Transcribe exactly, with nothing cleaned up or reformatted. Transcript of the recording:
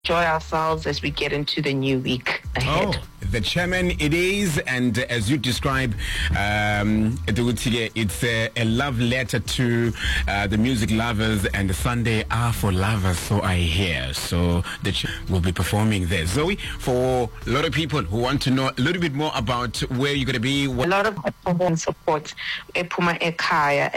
enjoy ourselves as we get into the new week ahead. Oh, the chairman it is, and as you describe, um, it's a, a love letter to uh, the music lovers, and the Sunday are for lovers, so I hear. So the ch- will be performing there. Zoe, for a lot of people who want to know a little bit more about where you're going to be. A lot of support, Epuma Ekaya.